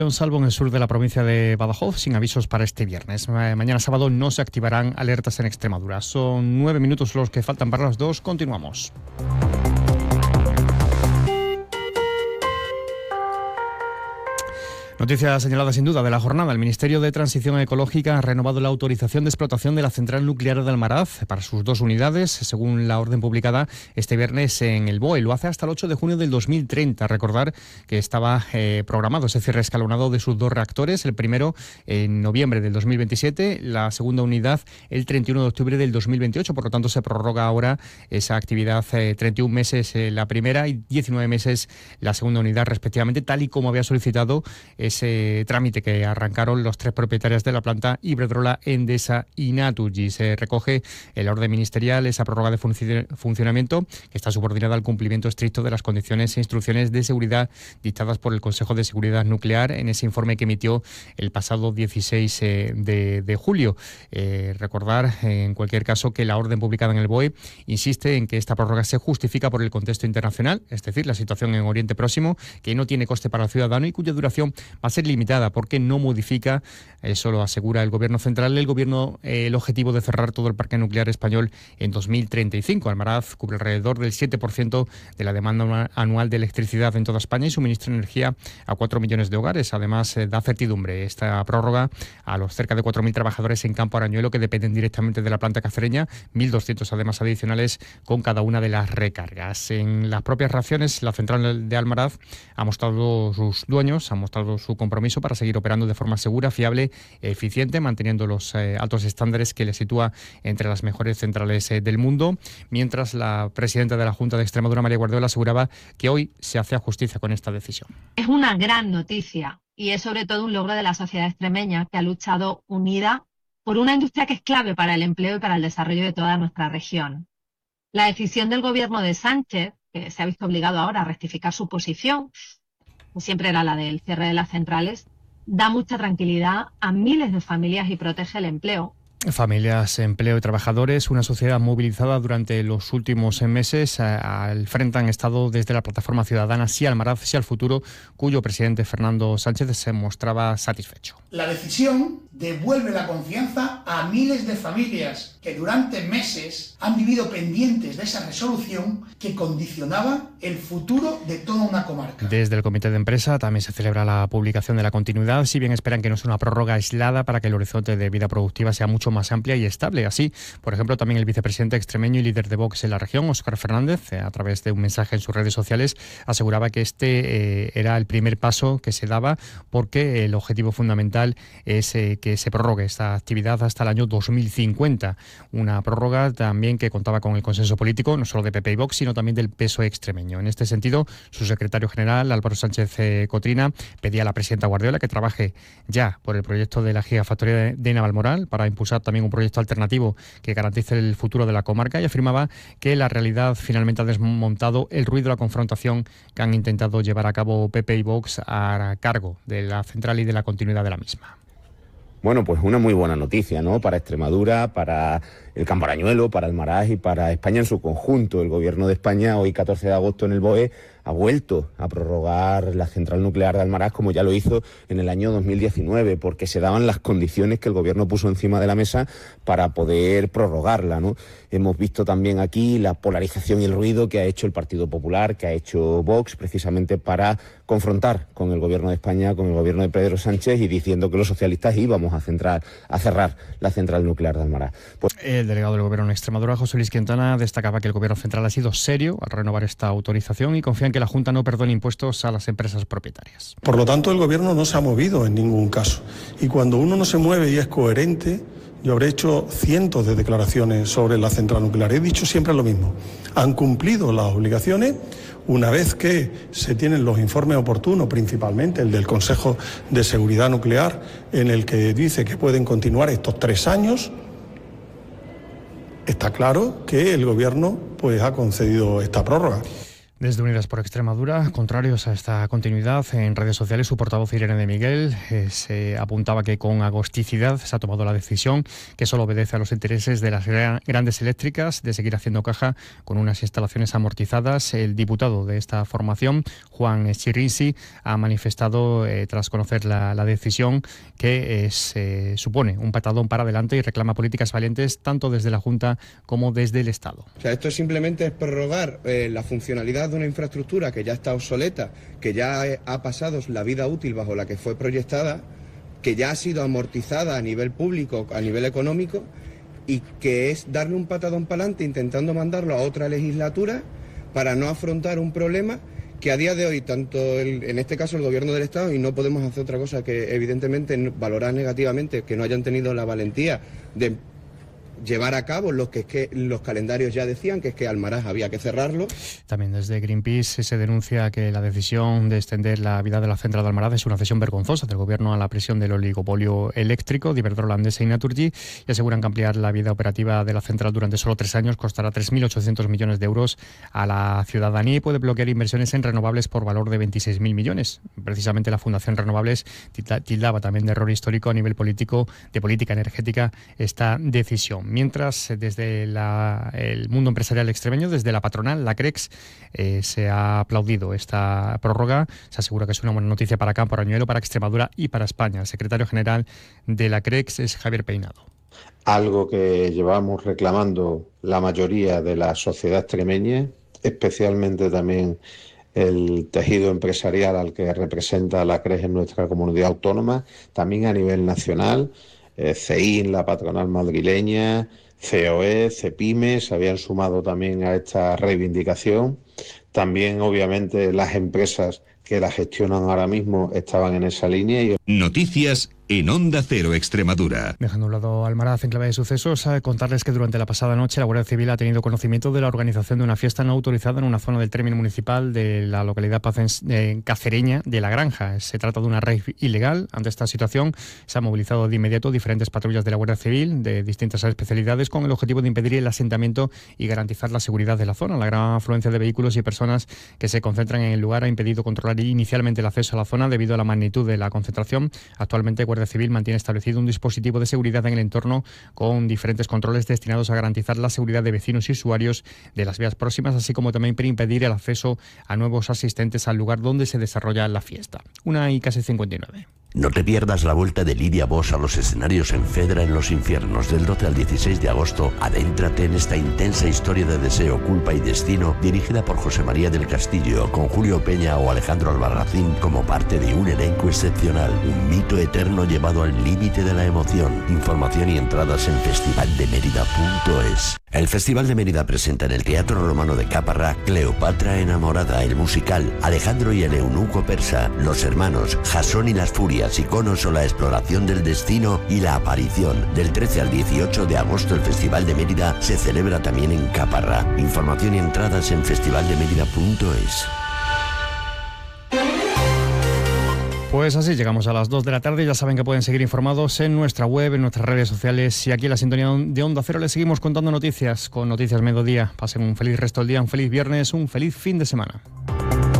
Un salvo en el sur de la provincia de Badajoz, sin avisos para este viernes. Mañana sábado no se activarán alertas en Extremadura. Son 9 minutos los que faltan para las 2. Continuamos. Noticia señalada sin duda de la jornada. El Ministerio de Transición Ecológica ha renovado la autorización de explotación de la central nuclear de Almaraz para sus 2 unidades, según la orden publicada este viernes en el BOE. Lo hace hasta el 8 de junio del 2030. Recordar que estaba programado ese cierre escalonado de sus 2 reactores, el primero en noviembre del 2027, la segunda unidad el 31 de octubre del 2028. Por lo tanto, se prorroga ahora esa actividad 31 meses la primera y 19 meses la segunda unidad, respectivamente, tal y como había solicitado ese trámite que arrancaron los 3 propietarios de la planta, Iberdrola, Endesa y Naturgy. Se recoge en la orden ministerial esa prórroga de funcionamiento que está subordinada al cumplimiento estricto de las condiciones e instrucciones de seguridad dictadas por el Consejo de Seguridad Nuclear en ese informe que emitió el pasado 16 de julio. Recordar, en cualquier caso, que la orden publicada en el BOE insiste en que esta prórroga se justifica por el contexto internacional, es decir, la situación en Oriente Próximo, que no tiene coste para el ciudadano y cuya duración va a ser limitada porque no modifica, eso lo asegura el Gobierno central, el objetivo de cerrar todo el parque nuclear español en 2035. Almaraz cubre alrededor del 7% de la demanda anual de electricidad en toda España y suministra energía a 4 millones de hogares. Además, da certidumbre esta prórroga a los cerca de 4.000 trabajadores en Campo Arañuelo que dependen directamente de la planta cacereña, 1.200 además adicionales con cada una de las recargas. En las propias reacciones, la central de Almaraz ha mostrado sus dueños, su compromiso para seguir operando de forma segura, fiable, eficiente, manteniendo los altos estándares que le sitúa entre las mejores centrales del mundo, mientras la presidenta de la Junta de Extremadura, María Guardiola, aseguraba que hoy se hacía justicia con esta decisión. Es una gran noticia y es sobre todo un logro de la sociedad extremeña, que ha luchado unida por una industria que es clave para el empleo y para el desarrollo de toda nuestra región. La decisión del gobierno de Sánchez, que se ha visto obligado ahora a rectificar su posición, siempre era la del cierre de las centrales, da mucha tranquilidad a miles de familias y protege el empleo. Familias, empleo y trabajadores, una sociedad movilizada durante los últimos meses. Al frente han estado desde la plataforma ciudadana Sí Almaraz, Sí al Futuro, cuyo presidente Fernando Sánchez se mostraba satisfecho. La decisión devuelve la confianza a miles de familias que durante meses han vivido pendientes de esa resolución que condicionaba el futuro de toda una comarca. Desde el comité de empresa también se celebra la publicación de la continuidad, si bien esperan que no sea una prórroga aislada para que el horizonte de vida productiva sea mucho más amplia y estable. Así, por ejemplo, también el vicepresidente extremeño y líder de Vox en la región, Óscar Fernández, a través de un mensaje en sus redes sociales, aseguraba que este era el primer paso que se daba porque el objetivo fundamental es que se prorrogue esta actividad hasta el año 2050. Una prórroga también que contaba con el consenso político, no solo de PP y Vox, sino también del PSOE extremeño. En este sentido, su secretario general, Álvaro Sánchez Cotrina, pedía a la presidenta Guardiola que trabaje ya por el proyecto de la gigafactoría de Navalmoral para impulsar también un proyecto alternativo que garantice el futuro de la comarca, y afirmaba que la realidad finalmente ha desmontado el ruido de la confrontación que han intentado llevar a cabo PP y Vox a cargo de la central y de la continuidad de la misma. Bueno, pues una muy buena noticia, ¿no? Para Extremadura, para el Campo Arañuelo, para Almaraz y para España en su conjunto. El Gobierno de España, hoy 14 de agosto en el BOE, ha vuelto a prorrogar la central nuclear de Almaraz, como ya lo hizo en el año 2019, porque se daban las condiciones que el Gobierno puso encima de la mesa para poder prorrogarla, ¿no? Hemos visto también aquí la polarización y el ruido que ha hecho el Partido Popular, que ha hecho Vox, precisamente para confrontar con el Gobierno de España, con el Gobierno de Pedro Sánchez, y diciendo que los socialistas íbamos a cerrar la central nuclear de Almaraz. Pues el delegado del Gobierno en Extremadura, José Luis Quintana, destacaba que el Gobierno central ha sido serio al renovar esta autorización y confía en que la Junta no perdone impuestos a las empresas propietarias. Por lo tanto, el Gobierno no se ha movido en ningún caso. Y cuando uno no se mueve y es coherente, yo habré hecho cientos de declaraciones sobre la central nuclear. He dicho siempre lo mismo. Han cumplido las obligaciones. Una vez que se tienen los informes oportunos, principalmente el del Consejo de Seguridad Nuclear, en el que dice que pueden continuar estos 3 años, está claro que el Gobierno pues ha concedido esta prórroga. Desde Unidas por Extremadura, contrarios a esta continuidad, en redes sociales su portavoz Irene de Miguel se apuntaba que con agosticidad se ha tomado la decisión que solo obedece a los intereses de las grandes eléctricas de seguir haciendo caja con unas instalaciones amortizadas. El diputado de esta formación, Juan Eschirrinsi, ha manifestado tras conocer la decisión que supone un patadón para adelante y reclama políticas valientes tanto desde la Junta como desde el Estado. O sea, esto simplemente es prorrogar la funcionalidad de una infraestructura que ya está obsoleta, que ya ha pasado la vida útil bajo la que fue proyectada, que ya ha sido amortizada a nivel público, a nivel económico, y que es darle un patadón para adelante intentando mandarlo a otra legislatura para no afrontar un problema que a día de hoy, tanto en este caso el Gobierno del Estado, y no podemos hacer otra cosa que evidentemente valorar negativamente que no hayan tenido la valentía de llevar a cabo lo que los calendarios ya decían, que es que Almaraz había que cerrarlo. También desde Greenpeace se denuncia que la decisión de extender la vida de la central de Almaraz es una cesión vergonzosa del Gobierno a la presión del oligopolio eléctrico de Iberdrola, Endesa y Naturgy, y aseguran que ampliar la vida operativa de la central durante solo 3 años costará 3.800 millones de euros a la ciudadanía y puede bloquear inversiones en renovables por valor de 26.000 millones. Precisamente la Fundación Renovables tildaba también de error histórico a nivel político, de política energética, esta decisión. Mientras, desde el mundo empresarial extremeño, desde la patronal, la CREX, se ha aplaudido esta prórroga. Se asegura que es una buena noticia para Campo-Arañuelo, para Extremadura y para España. El secretario general de la CREX es Javier Peinado. Algo que llevamos reclamando la mayoría de la sociedad extremeña, especialmente también el tejido empresarial al que representa la CREX en nuestra comunidad autónoma, también a nivel nacional. CEIN, la patronal madrileña, COE, CEPIME se habían sumado también a esta reivindicación. También, obviamente, las empresas que la gestionan ahora mismo estaban en esa línea. Noticias en Onda Cero Extremadura. Dejando a un lado Almaraz en clave de sucesos, a contarles que durante la pasada noche la Guardia Civil ha tenido conocimiento de la organización de una fiesta no autorizada en una zona del término municipal de la localidad cacereña de La Granja. Se trata de una rave ilegal. Ante esta situación se han movilizado de inmediato diferentes patrullas de la Guardia Civil de distintas especialidades con el objetivo de impedir el asentamiento y garantizar la seguridad de la zona. La gran afluencia de vehículos y personas que se concentran en el lugar ha impedido controlar inicialmente el acceso a la zona debido a la magnitud de la concentración. Actualmente Guardia Civil mantiene establecido un dispositivo de seguridad en el entorno con diferentes controles destinados a garantizar la seguridad de vecinos y usuarios de las vías próximas, así como también para impedir el acceso a nuevos asistentes al lugar donde se desarrolla la fiesta. 1:59. No te pierdas la vuelta de Lidia Bosch a los escenarios en Fedra en los Infiernos. Del 12 al 16 de agosto, adéntrate en esta intensa historia de deseo, culpa y destino, dirigida por José María del Castillo, con Julio Peña o Alejandro Albarracín como parte de un elenco excepcional. Un mito eterno llevado al límite de la emoción. Información y entradas en festivaldemerida.es. El Festival de Mérida presenta en el Teatro Romano de Caparrá Cleopatra enamorada, el musical, Alejandro y el eunuco persa, Los hermanos, Jasón y las furias, iconos o la exploración del destino y la aparición. Del 13 al 18 de agosto el Festival de Mérida se celebra también en Caparrá. Información y entradas en festivaldemerida.es. Pues así llegamos a las 2 de la tarde. Ya saben que pueden seguir informados en nuestra web, en nuestras redes sociales y aquí en la sintonía de Onda Cero les seguimos contando noticias con Noticias Mediodía. Pasen un feliz resto del día, un feliz viernes, un feliz fin de semana.